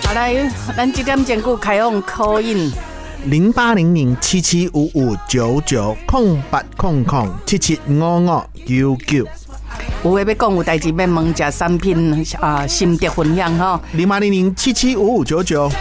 好来，咱这点钟开放call in 08007755990800775599。 有话要讲，有代志要问，食产品心得分享哈。 0800775599。